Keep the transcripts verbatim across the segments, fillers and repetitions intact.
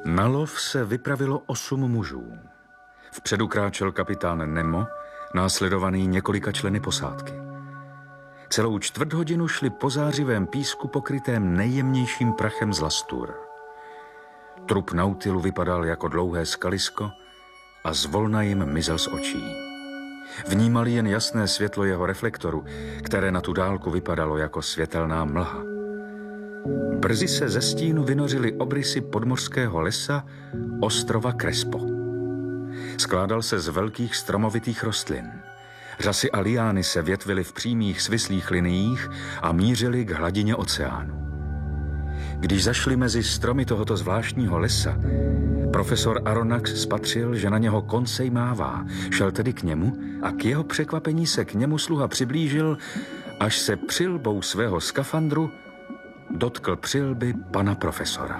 Na lov se vypravilo osm mužů. Vpředu kráčel kapitán Nemo, následovaný několika členy posádky. Celou čtvrt hodinu šli po zářivém písku pokrytém nejjemnějším prachem z lastur. Trup Nautilu vypadal jako dlouhé skalisko a zvolna jim mizel z očí. Vnímali jen jasné světlo jeho reflektoru, které na tu dálku vypadalo jako světelná mlha. Brzy se ze stínu vynořily obrysy podmořského lesa ostrova Crespo. Skládal se z velkých stromovitých rostlin. Řasy a liány se větvily v přímých svislých liniích a mířily k hladině oceánu. Když zašli mezi stromy tohoto zvláštního lesa, profesor Aronnax spatřil, že na něho Conseil mává. Šel tedy k němu a k jeho překvapení se k němu sluha přiblížil, až se přilbou svého skafandru dotkl přilby pana profesora.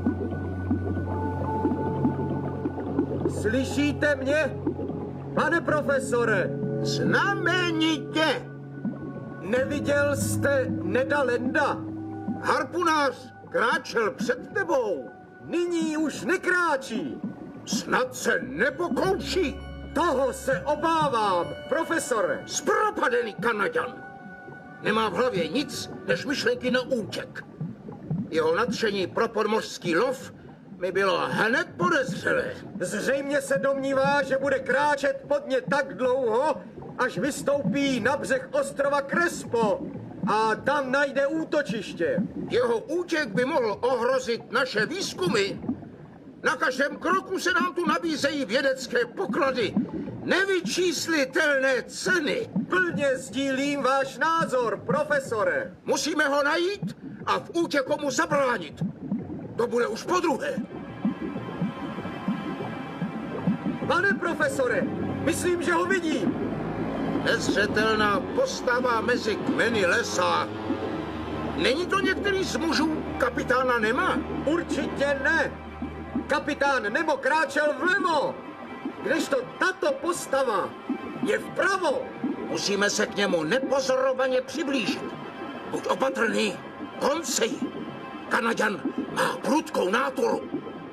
Slyšíte mě, pane profesore? Znamenitě! Neviděl jste Neda Landa? Harpunář kráčel před tebou. Nyní už nekráčí. Snad se nepokouší. Toho se obávám, profesore. Zpropadený Kanaďan. Nemá v hlavě nic než myšlenky na útěk. Jeho nadšení pro podmořský lov mi bylo hned podezřelé. Zřejmě se domnívá, že bude kráčet pod ně tak dlouho, až vystoupí na břeh ostrova Crespo a tam najde útočiště. Jeho útěk by mohl ohrozit naše výzkumy. Na každém kroku se nám tu nabízejí vědecké poklady, nevyčíslitelné ceny. Plně sdílím váš názor, profesore. Musíme ho najít a v útěku mu zabránit. To bude už podruhé. Pane profesore, myslím, že ho vidím. Nezřetelná postava mezi kmeny lesa. Není to některý z mužů kapitána Nema? Určitě ne. Kapitán Nemo kráčel vlevo, kdežto tato postava je vpravo. Musíme se k němu nepozorovaně přiblížit. Buď opatrný, Conseil. Kanaďan má prudkou náturu.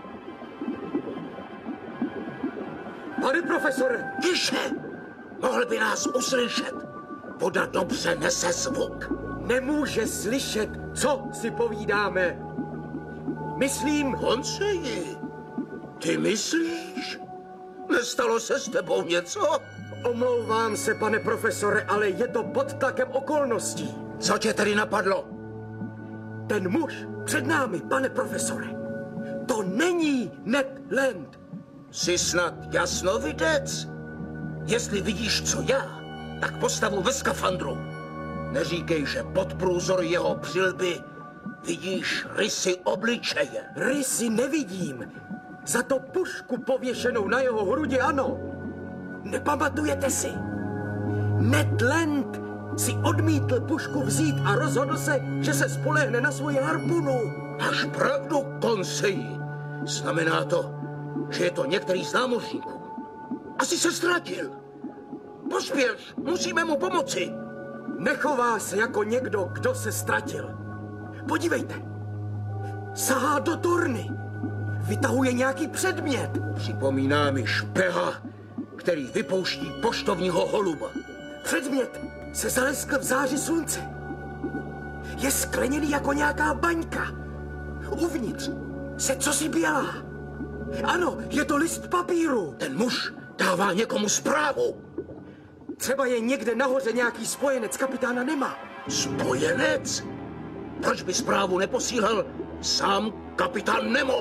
Pane profesore! Tiše! Mohl by nás uslyšet. Voda dobře nese zvuk. Nemůže slyšet, co si povídáme. Myslím... Conseil, ty myslíš? Nestalo se s tebou něco? Omlouvám se, pane profesore, ale je to pod tlakem okolností. Co tě tedy napadlo? Ten muž před námi, pane profesore. To není Ned Land. Jsi snad jasnovidec? Jestli vidíš, co já, tak postavu ve skafandru. Neříkej, že pod průzor jeho přilby vidíš rysy obličeje. Rysy nevidím. Za to pušku pověšenou na jeho hrudi, ano. Nepamatujete si? Ned Land si odmítl pušku vzít a rozhodl se, že se spolehne na svoji harpunu. Máš pravdu, Conseil. Znamená to, že je to některý z námořníků. Asi se ztratil. Pospěš, musíme mu pomoci. Nechová se jako někdo, kdo se ztratil. Podívejte. Sahá do torny. Vytahuje nějaký předmět. Připomíná mi špeha, který vypouští poštovního holuba. Předmět se zaleskl v záři slunce. Je skleněný jako nějaká baňka. Uvnitř se cosi bělá. Ano, je to list papíru. Ten muž dává někomu zprávu. Třeba je někde nahoře nějaký spojenec kapitána Nema. Spojenec? Proč by zprávu neposílal sám kapitán Nemo?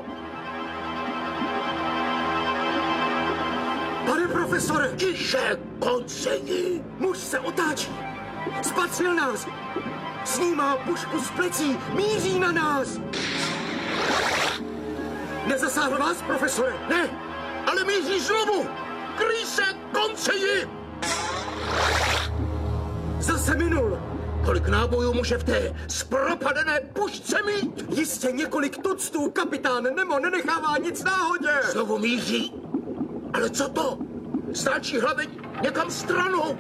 Pane profesore! Tiše, Conseil! Muž se otáčí. Spatřil nás. Snímá pušku z plecí. Míří na nás. Nezasáhl vás, profesore? Ne, ale míří znovu. Kryj se, Conseil! Zase minul. Kolik nábojů může v té zpropadené pušce mít? Jistě několik tuctů. Kapitán Nemo nenechává nic náhodě. Znovu míří. Ale co to? Stáčí hlaveň někam stranou.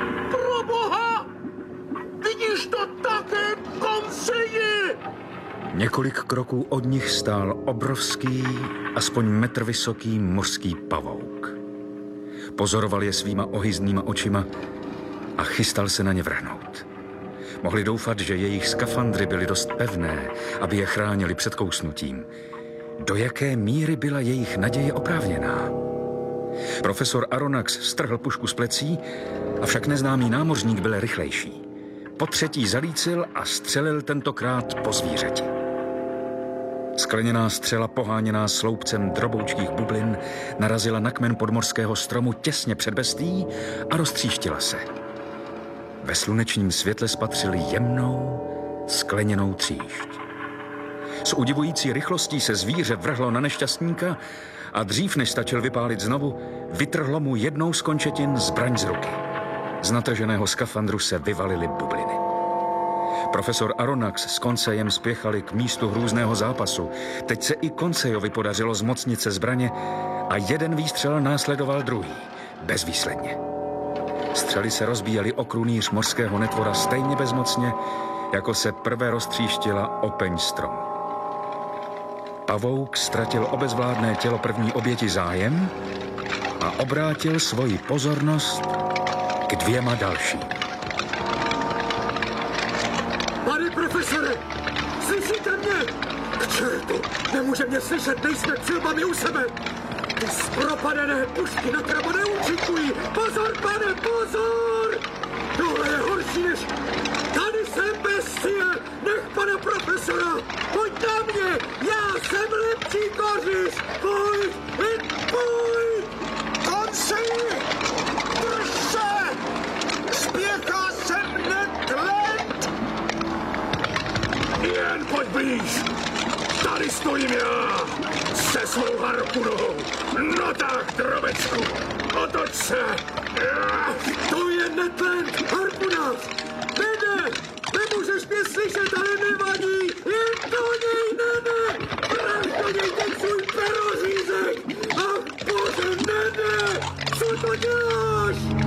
Proboha! Vidíš to také, Conseil? Několik kroků od nich stál obrovský, aspoň metr vysoký mořský pavouk. Pozoroval je svýma ohyznýma očima a chystal se na ně vrhnout. Mohli doufat, že jejich skafandry byly dost pevné, aby je chránili před kousnutím. Do jaké míry byla jejich naděje oprávněná? Profesor Aronnax strhl pušku z plecí, avšak neznámý námořník byl rychlejší. Po třetí zalícil a střelil tentokrát po zvířeti. Skleněná střela poháněná sloupcem droboučkých bublin narazila na kmen podmořského stromu těsně před bestií a roztříštila se. Ve slunečním světle spatřili jemnou, skleněnou tříšť. S udivující rychlostí se zvíře vrhlo na nešťastníka a dřív, než stačil vypálit znovu, vytrhlo mu jednou z končetin zbraň z ruky. Z natrženého skafandru se vyvalily bubliny. Profesor Aronnax s Consejem spěchali k místu hrůzného zápasu. Teď se i Consejovi podařilo zmocnit se zbraně a jeden výstřel následoval druhý, bezvýsledně. Střely se rozbíjely o krunýř mořského netvora stejně bezmocně, jako se prvé roztříštila opeň stromu. Pavouk ztratil o bezvládné tělo první oběti zájem a obrátil svoji pozornost k dvěma dalším. Pane profesore, slyšíte mě? K čertu, nemůže mě slyšet, nejsme přilbami u sebe. Ty zpropadené pušky na krabo neúčinkují. Pozor, pane, pozor! Tohle je horší než... Tady jsem bestie! Nech pana profesora! Pojď na mě! Já jsem lepší kořiš! Pojď! Pojď! Konci! Drž se! Spěchá sem Netland! Jen pojď blíž! Tady stojím já! Se svou harpunou! No tak, drobečku! Otoč se! To je Netland! Harpuna!